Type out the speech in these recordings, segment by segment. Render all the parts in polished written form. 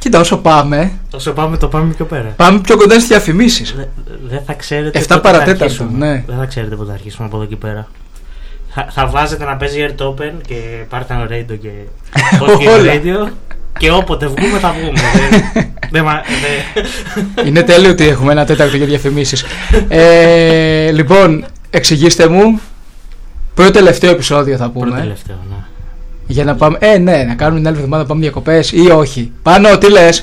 Κοίτα, όσο πάμε το πάμε πιο πέρα. Πάμε πιο κοντά στις διαφημίσεις. Δεν θα ξέρετε. 7 παρατέταρτο, ναι. Δεν θα ξέρετε πότε θα αρχίσουμε από εδώ και πέρα. Θα βάζετε να παίζει Air Open και Partan Radio και Podcast Radio. Και όποτε βγούμε θα βγούμε. Είναι τέλειο ότι έχουμε ένα τέταρτο για διαφημίσεις. Λοιπόν, εξηγήστε μου. Πρώτο τελευταίο επεισόδιο θα πούμε. Πρώτο τελευταίο, ναι. Για να πάμε. Ναι, να κάνουμε την άλλη εβδομάδα να πάμε διακοπές ή όχι. Πάνω, τι λες?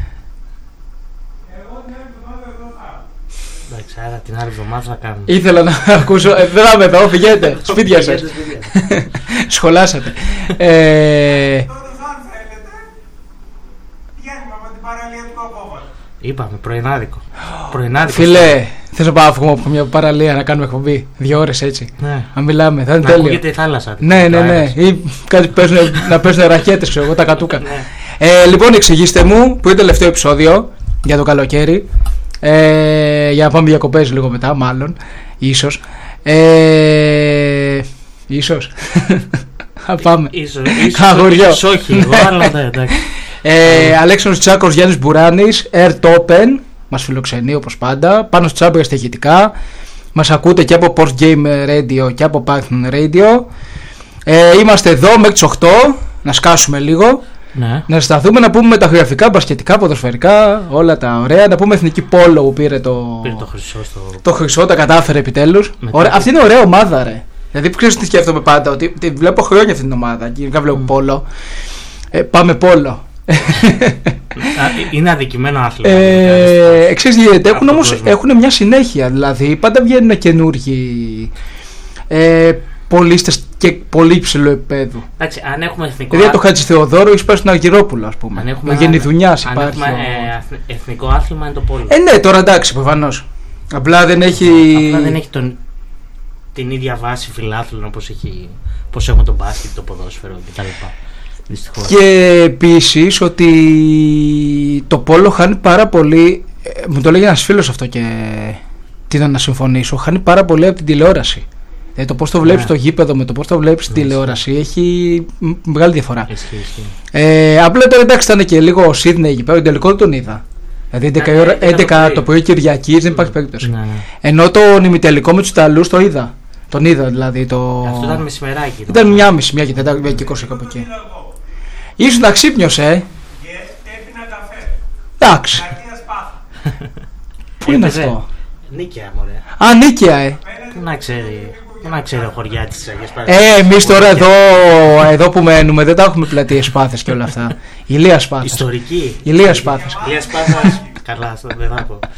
Εγώ την άλλη εβδομάδα εδώ θα. Εντάξει, άρα την άλλη εβδομάδα θα κάνουμε. Ήθελα να ακούσω. Δεν θα είμαι εδώ, πηγαίνετε. Σπίτια σας. Σχολάσατε. Τότε θα αν θέλετε. Πηγαίνουμε από την παραλία του Κοκόβολου. Είπαμε, πρωινάδικο. Φίλε, θες να πάω από μια παραλία να κάνουμε εκπομπή 2 ώρες έτσι? Ναι. Να μιλάμε, θα είναι να τέλειο. Ακούγεται η θάλασσα. Ναι. Ή κάτι να παίζουν ρακέτες, ξέρω εγώ, τα κατούκα. Λοιπόν, εξηγήστε μου που είναι το τελευταίο επεισόδιο για το καλοκαίρι. Για να πάμε διακοπές λίγο μετά, μάλλον. Ίσως. Ίσως. Θα πάμε. Ίσως όχι, εγώ, αλλά εντάξει. Αλέξανδρος Τσάκος, Γιάννης Μπουράνης, Air Open. Μας φιλοξενεί όπως πάντα. Πάνω στο Τσάμπρια στα ηχητικά. Μας ακούτε και από Post Game Radio και από Partan Radio. Είμαστε εδώ μέχρι τις 8. Να σκάσουμε λίγο. Ναι. Να σταθούμε να πούμε τα γραφικά, μπασκετικά, ποδοσφαιρικά, όλα τα ωραία. Να πούμε εθνική πόλο που πήρε το χρυσό. Το χρυσό, τα κατάφερε επιτέλους. Αυτή είναι ωραία ομάδα, ρε. Δηλαδή, ξέρεις τι σκέφτομαι πάντα? Ότι τη βλέπω χρόνια αυτή την ομάδα. Και βλέπω πόλο. Πάμε πόλο. Είναι αδικημένο άθλημα. Ξέρεις τι γίνεται? Έχουν μια συνέχεια. Δηλαδή, πάντα βγαίνουν καινούργοι πολίστες και πολύ υψηλό επίπεδο. Εντάξει, αν έχουμε εθνικό. Δηλαδή το Χατζηθεοδόρο ή σπάσει τον Αργυρόπουλο, ας πούμε. Ο Γενιδουνιάς υπάρχει. Αν έχουμε εθνικό άθλημα είναι το πόλο. Ναι, τώρα εντάξει, προφανώς. Απλά δεν έχει την ίδια βάση φιλάθλων όπως έχουν το μπάσκετ, το ποδόσφαιρο κτλ. Δυστυχώς. Και επίσης ότι το πόλο χάνει πάρα πολύ. Μου το λέγει ένας φίλος αυτό και τι ήταν να συμφωνήσω. Χάνει πάρα πολύ από την τηλεόραση. Το πώς το βλέπεις στο γήπεδο με το πώς το βλέπεις στην τηλεόραση έχει μεγάλη διαφορά. Απλά τώρα εντάξει, ήταν και λίγο Σίδνεϊ εκεί πέρα, τον τελικό δεν τον είδα. Δηλαδή 11 το πρωί Κυριακής δεν υπάρχει περίπτωση. Ενώ το ημιτελικό με τους Ιταλούς το είδα. Τον είδα δηλαδή. Αυτό ήταν μεσημεράκι. Ήταν 1:30 και 20 κάπου εκεί. Ήσουν να ξύπνιος, Έπινα καφέ. Εντάξει. Πού είναι αυτό? Νίκαια, μωρέ. Α, Νίκαια, Πού να ξέρει ο χωριά της Αγίας Παρασκευής. Εμείς τώρα εδώ που μένουμε δεν τα έχουμε πλατείες Σπάθες και όλα αυτά. Ηλία Σπάθας. Ιστορική. Ηλία Σπάθας. Καλά, αυτό δεν θα πω.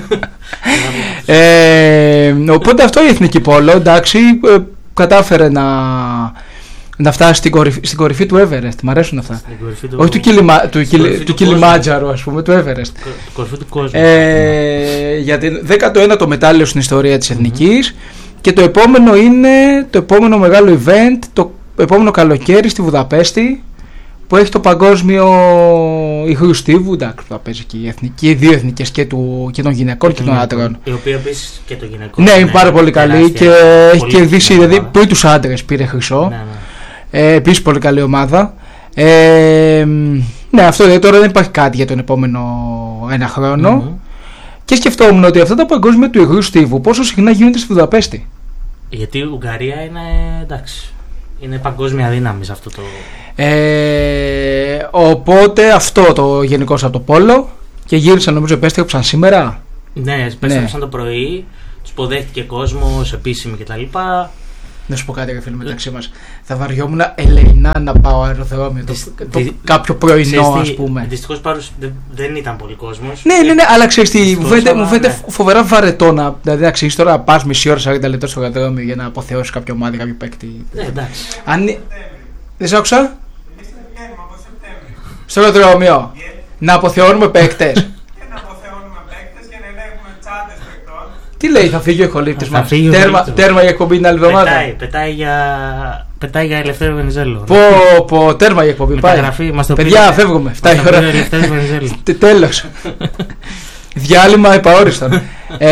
Οπότε αυτό η εθνική πόλο, εντάξει, κατάφερε να φτάσει στην κορυφή του Everest. Μ' αρέσουν αυτά. Όχι του Κιλιμάντζαρο, ας πούμε, του Everest. Του κορυφή του κόσμου. Για την 19ο μετάλλιο στην ιστορία της εθνικής. Και το επόμενο είναι το επόμενο μεγάλο event, το επόμενο καλοκαίρι στη Βουδαπέστη, που έχει το παγκόσμιο ηχρού στίβου, εντάξει, που θα παίζει και οι δύο εθνικές και των γυναικών και των άντρων. Η οποία επίσης και των γυναικών. Ναι, είναι πάρα πολύ καλή και έχει κερδίσει, δηλαδή πριν τους άντρες πήρε χρυσό. Επίσης πολύ καλή ομάδα. Ναι, αυτό δηλαδή τώρα δεν υπάρχει κάτι για τον επόμενο ένα χρόνο. Και σκεφτόμουν ότι αυτά τα παγκόσμια του ηχρού στίβου πόσο συχνά γίνονται στη Βουδαπέστη. Γιατί η Ουγγαρία είναι, εντάξει, είναι παγκόσμια δύναμη σε αυτό το. Οπότε αυτό το γενικώς από το πόλο. Και γύρισαν, νομίζω, επέστρεψαν σήμερα. Ναι, επέστρεψαν το πρωί. Τους υποδέχτηκε κόσμος, επίσημη κτλ. Να σου πω κάτι, ρε φίλε, μεταξύ μας. Θα βαριόμουν ελεεινά να πάω αεροδρόμιο κάποιο πρωινό, ας πούμε. Δυστυχώς δεν ήταν πολύ κόσμος. Ναι, αλλά ξέρεις τι, μου φαίνεται φοβερά βαρετό να. Δηλαδή, να ξέρεις τώρα να πας μισή ώρα, 40 λεπτά στο αεροδρόμιο για να αποθεώσεις κάποιο ομάδι, κάποιο παίκτη. Ναι, εντάξει. Δεν σ' άκουσα? Στο αεροδρόμιο. Να αποθεώνουμε παίκτες. Τι λέει, θα φύγει ο ηχολήπτης μας? Τέρμα για εκπομπή την άλλη εβδομάδα. Πετάει για Ελευθέριο Βενιζέλο. Πω, τέρμα για εκπομπή. Πάει. Παιδιά, φεύγουμε. Φτάνει η ώρα. Τέλος. Διάλειμμα επαόριστον.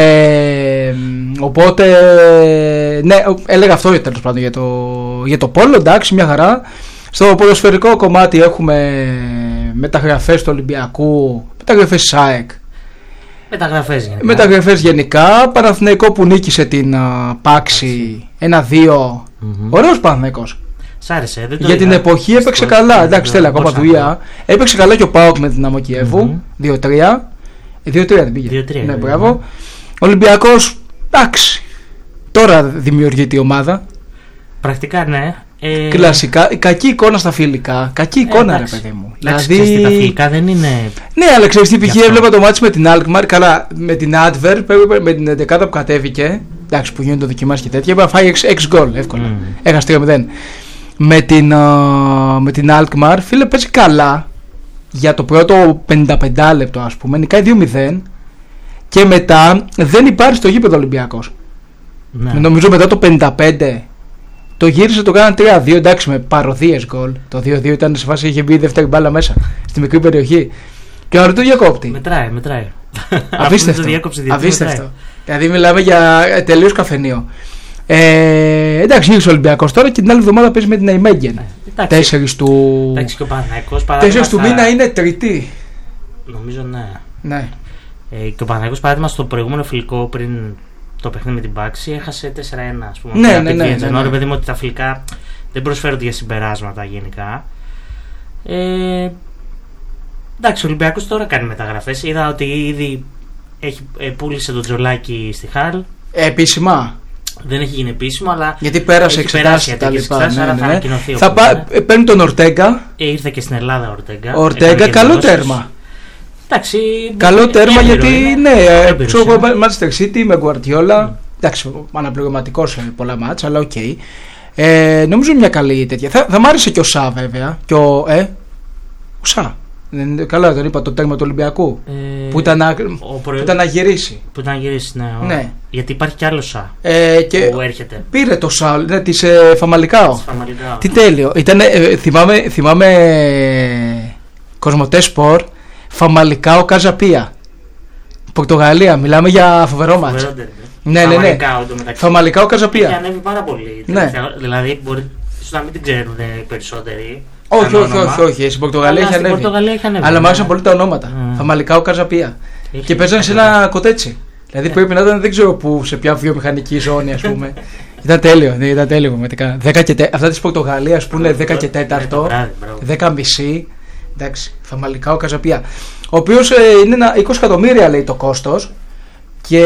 Οπότε, ναι, έλεγα αυτό τέλος πάντων για το πόλο. Εντάξει, μια χαρά. Στο ποδοσφαιρικό κομμάτι έχουμε μεταγραφές του Ολυμπιακού, μεταγραφές της ΑΕΚ. Μεταγραφές γενικά. Παναθηναϊκό που νίκησε την Πάξη 1-2. Ωραίος Παναθηναϊκός. Σ' άρεσε, δεν το για την εποχή έπαιξε καλά. Εντάξει, θέλει ακόμα δουλειά. Έπαιξε καλά και ο ΠΑΟΚ με την Δυναμό Κιέβου. 2-3. 2-3 δεν πήγε. 2-3, ναι, μπράβο. Ολυμπιακός, εντάξει. Τώρα δημιουργείται η ομάδα. Πρακτικά ναι. Κλασικά. Κακή εικόνα στα φιλικά. Κακή εικόνα, ρε παιδί μου. Δηλαδή. Τα φιλικά δεν είναι. Ναι, αλλά ξέρεις τι, π.χ. έβλεπα το μάτσι με την Alkmaar. Καλά, με την Adver, με την 11 που κατέβηκε. Εντάξει, που γίνονται δοκιμάσεις και τέτοια. Έπρεπε να φάει 6 γκολ εύκολα. Έχασε 3-0. Με την Alkmaar, φίλε, παίζει καλά. Για το πρώτο 55 λεπτό, ας πούμε. Νικάει 2-0. Και μετά δεν υπάρχει στο γήπεδο Ολυμπιακός. Ναι. Νομίζω μετά το 55 το γύρισε, το κάναν 3-2. Εντάξει, με παροδίες γκολ. Το 2-2 ήταν σε φάση, είχε μπει η δεύτερη μπάλα μέσα στη μικρή περιοχή. Και ο το διακόπτη. Μετράει. Απίστευτο. Δηλαδή μιλάμε για τελείως καφενείο. Εντάξει, γύρισε ο Ολυμπιακός τώρα και την άλλη εβδομάδα παίζει με την Αϊμέγγεν. 4 του. Εντάξει, και ο Παναθηναϊκός 4 του μήνα είναι Τρίτη. Νομίζω ναι. Ναι. Και ο Παναθηναϊκός, παράδειγμα, στο προηγούμενο φιλικό πριν το παιχνίδι με την Πάξη έχασε 4-1, ας πούμε. Ναι. Ενώ ρε παιδί μου ότι τα φιλικά δεν προσφέρονται για συμπεράσματα γενικά. Εντάξει, ο Ολυμπιακός τώρα κάνει μεταγραφές. Είδα ότι ήδη πούλησε τον Τζολάκη στη Χαλ. Επίσημα. Δεν έχει γίνει επίσημο, αλλά. Γιατί πέρασε εξετάσεις και τα λοιπά. Άρα θα ανακοινωθεί. Παίρνει τον Ορτέγκα. Ήρθε και στην Ελλάδα ο Ορτέγκα, καλό τέρμα. Εντάξει, καλό τέρμα γιατί ναι, ξέρω Manchester City με Guardiola. Εντάξει, αναπληρωματικός σε πολλά μάτς, αλλά οκ. Νομίζω μια καλή τέτοια. Θα μ' άρεσε και ο Σα βέβαια. Και ο Σα. Καλά, δεν είπα το τέρμα του Ολυμπιακού. Που ήταν να γυρίσει. Που ήταν να γυρίσει, ναι. Γιατί υπάρχει κι άλλο Σα. Που έρχεται. Πήρε το Σα της Φαμαλικάο. Τι τέλειο. Θυμάμαι Κοσμοτέ Σπορ. Φαμαλικάο Καζαπία. Πορτογαλία. Μιλάμε για φοβερό μάτς. Ναι. Φαμαλικάο Καζαπία. Έχει ανέβει πάρα πολύ. Ναι. Δηλαδή μπορεί να μην την ξέρουν οι περισσότεροι. Όχι. Στην Πορτογαλία έχει ανέβει. Αλλά μου άρεσαν πολύ τα ονόματα. Φαμαλικάο Καζαπία. Και παίζανε σε ένα κοτέτσι. Δηλαδή πρέπει να ήταν, δεν ξέρω πού, σε ποια βιομηχανική ζώνη, ας πούμε. Ήταν τέλειο πραγματικά. Αυτά της Πορτογαλίας που είναι 10 και 4, 10 μισή. Εντάξει, Φαμαλικάο Καζαπία. Ο οποίος είναι 20 εκατομμύρια λέει το κόστος. Και.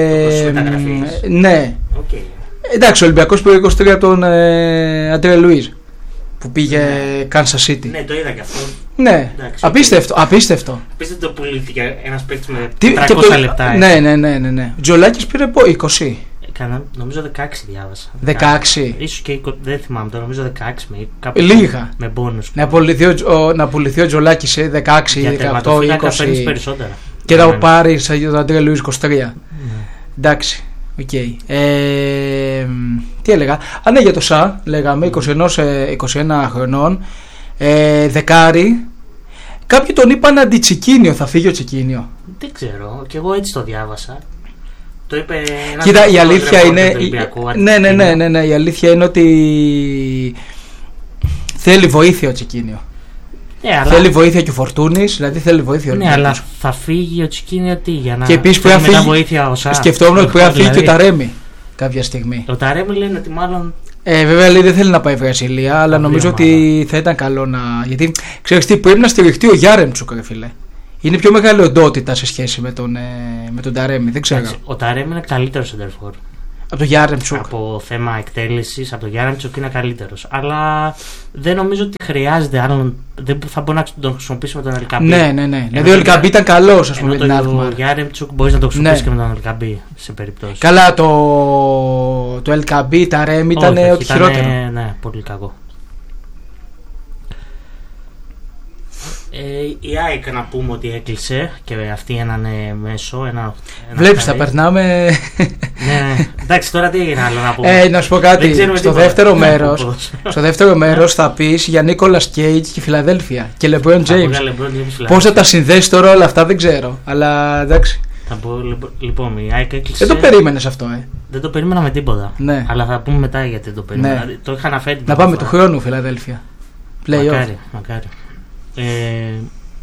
Ναι. Εντάξει, ο Ολυμπιακός πήρε 23 από τον Αντρέ Λουίζ που πήγε Kansas City. Ναι, το είδα και αυτό. Ναι, απίστευτο. Απίστευτο πουλήθηκε ένας παίκτης με 300 λεπτά. Ναι. Τζολάκης πήρε 20. Νομίζω 16 διάβασα. 16. Ίσως και δεν θυμάμαι τώρα, νομίζω 16 με κάπου. Λίγα. Με μπόνους. Να πουληθεί ο Τζολάκης σε 16, 18, 20. Περισσότερα. Και να πάρει τον Αντρέ Λουίζ 23. Εντάξει. Okay. Τι έλεγα. Ναι, για το Σα λέγαμε 21 χρονών, δεκάρι. Κάποιοι τον είπαν αντιτσικίνιο. Θα φύγει ο Τσικίνιο. Δεν ξέρω, και εγώ έτσι το διάβασα. Το είπε ένας. Κοίτα, η αλήθεια είναι. Ναι, η αλήθεια είναι ότι θέλει βοήθεια ο Τσικίνιο. Θέλει βοήθεια και ο Φορτούνης, δηλαδή θέλει βοήθεια. Ναι, αλλά θα φύγει ο Τσικίνιο για να. Και επίσης πρέπει να φύγει. Βοήθεια ο Σα. Σκεφτόμουν ότι πρέπει να φύγει και ο Ταρέμι κάποια στιγμή. Ο Ταρέμι λένε ότι μάλλον. Βέβαια λέει δεν θέλει να πάει η Βραζιλία, αλλά νομίζω ότι θα ήταν καλό να. Γιατί ξέρεις τι, πρέπει να στηριχτεί ο Γιάρεμτσουκ, ρε φίλε. Είναι πιο μεγάλη οντότητα σε σχέση με τον Ταρέμι, δεν ξέρω. Ο Ταρέμι είναι καλύτερος σεντερφόρ. Από το Γιάρεμτσουκ. Από θέμα εκτέλεσης, από το Γιάρεμτσουκ είναι καλύτερος. Αλλά δεν νομίζω ότι χρειάζεται άλλον. Δεν θα μπορεί να τον χρησιμοποιήσει με τον Ελκαμπή. Ναι. Δηλαδή ο Ελκαμπή ήταν καλός, ας πούμε. Το Γιάρεμτσουκ μπορεί να το χρησιμοποιήσει και με τον Ελκαμπή σε περιπτώσει. Καλά, το Ελκαμπή, τα Ρέμ ήταν ό,τι χειρότερο. Ναι, πολύ κακό. Η ΑΕΚ να πούμε ότι έκλεισε και αυτή έναν μέσο. Βλέπεις, θα περνάμε. Ναι. Εντάξει, τώρα τι έγινε άλλο να πούμε. Να σου πω κάτι. Στο δεύτερο μέρος θα πεις για Νίκολας Κέιτς και Φιλαδέλφια και Λεμπρόν Τζέιμς. Πώς θα τα συνδέσει τώρα όλα αυτά δεν ξέρω. Αλλά εντάξει. Θα πω, λοιπόν, η ΑΕΚ έκλεισε. Δεν το περίμενες αυτό, Δεν το περίμενα με τίποτα. Ναι. Αλλά θα πούμε μετά γιατί δεν το περίμενα. Ναι. Το είχα αναφέρει. Να πάμε του χρόνου Φιλαδέλφια. Μακάρι.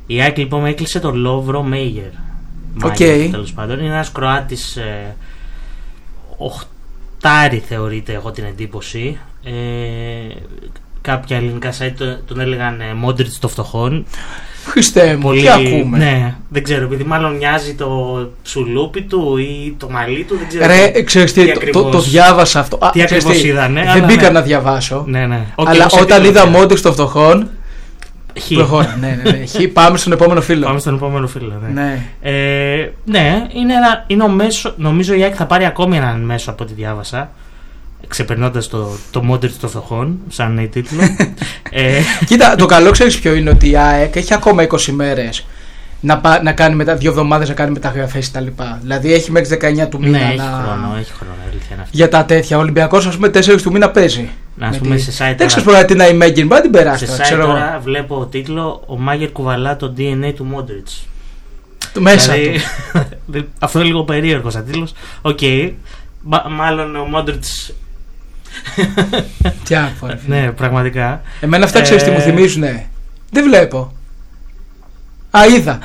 Η ΑΕΚ λοιπόν έκλεισε τον Λόβρο Μέιγερ. Οκ. Τέλος πάντων. Είναι ένας Κροάτης, οχτάρι θεωρείται, έχω την εντύπωση. Κάποια ελληνικά site τον έλεγαν Μόντριτς των φτωχών. Χριστέ μου, τι ακούμε. Ναι, δεν ξέρω, επειδή μάλλον μοιάζει το σουλούπι του ή το μαλλί του, δεν ξέρω. Ρε, ξέρεις τι, το διάβασα αυτό. Τι ακριβώς είδανε. Δεν μπήκα να διαβάσω. Ναι. Αλλά όταν είδα Μόντριτς των φτωχών. Χ. Ναι. Πάμε στον επόμενο φίλο. Ναι, είναι ο μέσο. Νομίζω η ΑΕΚ θα πάρει ακόμη έναν μέσο από ό,τι διάβασα. Ξεπερνώντας το Μόντριτς των φτωχών, σαν τίτλο. Κοίτα, το καλό ξέρεις ποιο είναι, ότι η ΑΕΚ έχει ακόμα 20 μέρες να κάνει μετά 2 εβδομάδες να κάνει μεταγραφές κτλ. Δηλαδή έχει μέχρι 19 του μήνα. Ναι, έχει χρόνο, αλήθεια. Για τα τέτοια. Ο Ολυμπιακός, ας πούμε, 4 του μήνα παίζει. Να πούμε σε site. Δεν ξέρεις τι να η Μέγγιν, την περάσει. Σε site τώρα βλέπω τίτλο: Ο Μάγερ κουβαλά το DNA του Μόντριτς. Μέσα δηλαδή, του. Αυτό είναι λίγο περίεργο σαν τίτλος. Οκ. Μάλλον ο Μόντριτς. Τι άφορε. Ναι, πραγματικά. Εμένα αυτά ξέρεις τι μου θυμίζουνε. Δεν βλέπω. Είδα.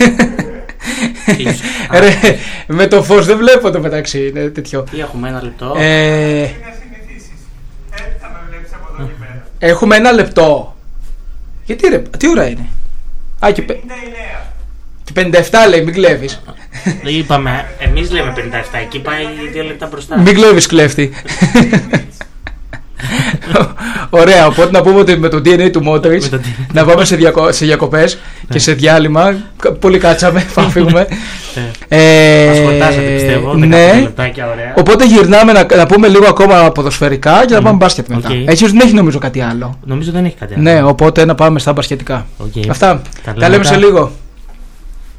Ρε, με το φως δεν βλέπω το μεταξύ. Είναι τέτοιο. Τι έχουμε, ένα λεπτό. Έχουμε ένα λεπτό. Γιατί ρε, τι ώρα είναι? Και 57 λέει, μην κλέβεις. Είπαμε, εμείς λέμε 57, εκεί πάει 2 λεπτά μπροστά. Μην κλέβεις, κλέφτη. Ωραία, οπότε να πούμε ότι με το DNA του Μόντριτς να πάμε σε διακοπές και σε διάλειμμα. Πολύ κάτσαμε, θα φύγουμε. Μας χορτάσατε, πιστεύω, 15 λεπτάκια, ωραία. Οπότε γυρνάμε να πούμε λίγο ακόμα ποδοσφαιρικά και να πάμε μπάσκετ μετά. Έτσι δεν έχει νομίζω κάτι άλλο. Νομίζω δεν έχει κάτι άλλο. Ναι, οπότε να πάμε στα μπασκετικά. Αυτά. Τα λέμε σε λίγο.